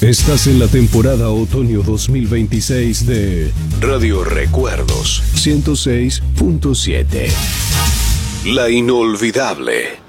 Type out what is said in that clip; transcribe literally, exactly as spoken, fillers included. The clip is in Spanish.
Estás en la temporada otoño dos mil veintiséis de Radio Recuerdos ciento seis punto siete. La inolvidable.